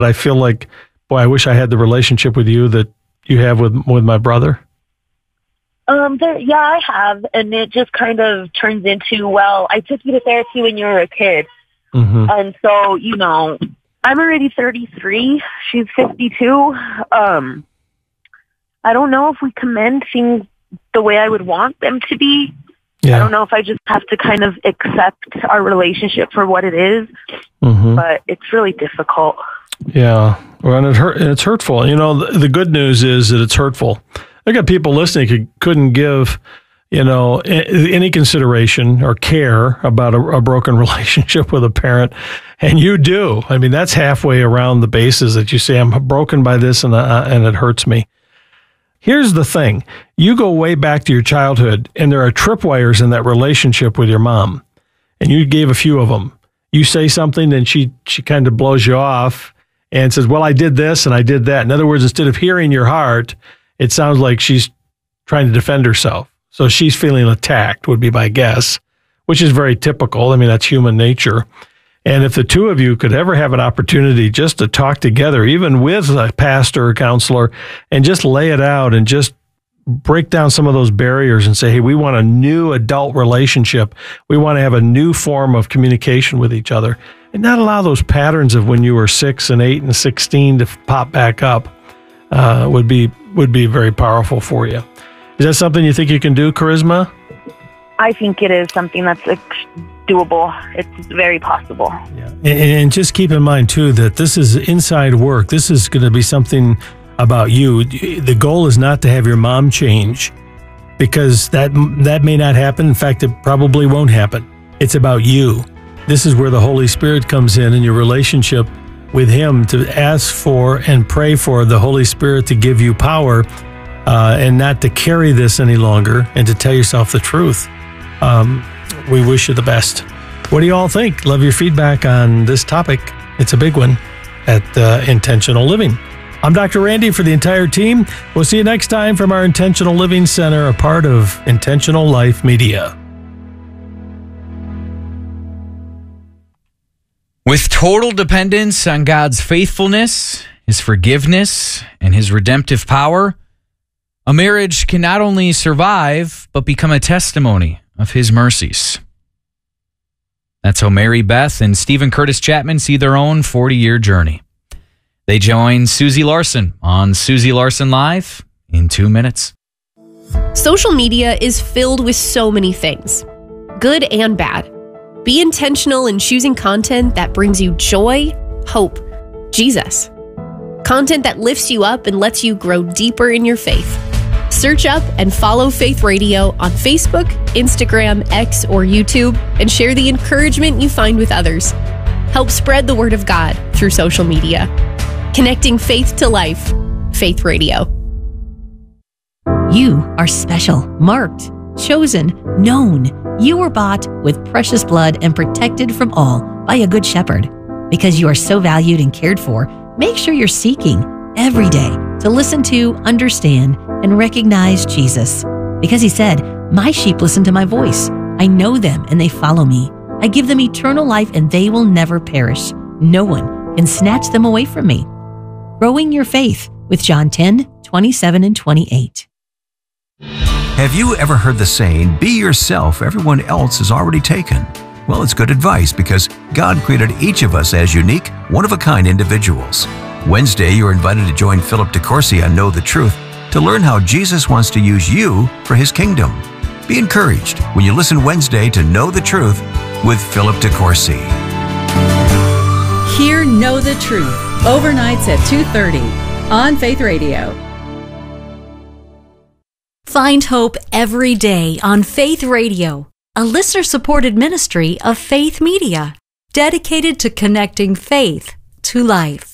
I feel like, boy, I wish I had the relationship with you that you have with my brother. Yeah, I have. And it just kind of turns into, well, I took you to therapy when you were a kid. Mm-hmm. And so, you know, I'm already 33. She's 52. I don't know if we commend things the way I would want them to be. Yeah. I don't know if I just have to kind of accept our relationship for what it is, but it's really difficult. Yeah. Well, and it's hurtful. You know, the good news is that it's hurtful. I got people listening who couldn't give, you know, any consideration or care about a broken relationship with a parent. And you do. I mean, that's halfway around the bases that you say, I'm broken by this and it hurts me. Here's the thing. You go way back to your childhood, and there are tripwires in that relationship with your mom. And you gave a few of them. You say something, and she kind of blows you off and says, well, I did this and I did that. In other words, instead of hearing your heart, it sounds like she's trying to defend herself. So she's feeling attacked, would be my guess, which is very typical. I mean, that's human nature. And if the two of you could ever have an opportunity just to talk together, even with a pastor or counselor, and just lay it out and just break down some of those barriers and say, hey, we want a new adult relationship. We want to have a new form of communication with each other and not allow those patterns of when you were 6 and 8 and 16 to pop back up would be very powerful for you. Is that something you think you can do, Charisma? I think it is something that's doable. It's very possible. Yeah. And just keep in mind, too, that this is inside work. This is going to be something about you. The goal is not to have your mom change, because that may not happen. In fact, it probably won't happen. It's about you. This is where the Holy Spirit comes in your relationship with Him, to ask for and pray for the Holy Spirit to give you power and not to carry this any longer, and to tell yourself the truth. We wish you the best. What do you all think? Love your feedback on this topic. It's a big one at Intentional Living. I'm Dr. Randy for the entire team. We'll see you next time from our Intentional Living Center, a part of Intentional Life Media. With total dependence on God's faithfulness, His forgiveness, and His redemptive power, a marriage can not only survive, but become a testimony of His mercies. That's how Mary Beth and Stephen Curtis Chapman see their own 40-year journey. They join Susie Larson on Susie Larson Live in 2 minutes. Social media is filled with so many things, good and bad. Be intentional in choosing content that brings you joy, hope, Jesus. Content that lifts you up and lets you grow deeper in your faith. Search up and follow Faith Radio on Facebook, Instagram, X, or YouTube, and share the encouragement you find with others. Help spread the word of God through social media. Connecting faith to life. Faith Radio. You are special, marked, chosen, known. You were bought with precious blood and protected from all by a good shepherd. Because you are so valued and cared for, make sure you're seeking every day to listen to, understand, and recognize Jesus. Because He said, my sheep listen to my voice. I know them and they follow me. I give them eternal life and they will never perish. No one can snatch them away from me. Growing your faith with John 10:27 and 28. Have you ever heard the saying, be yourself, everyone else is already taken? Well, it's good advice, because God created each of us as unique, one-of-a-kind individuals. Wednesday, you're invited to join Philip DeCourcy on Know the Truth to learn how Jesus wants to use you for His kingdom. Be encouraged when you listen Wednesday to Know the Truth with Philip DeCourcy. Hear Know the Truth, overnights at 2:30 on Faith Radio. Find hope every day on Faith Radio, a listener-supported ministry of Faith Media, dedicated to connecting faith to life.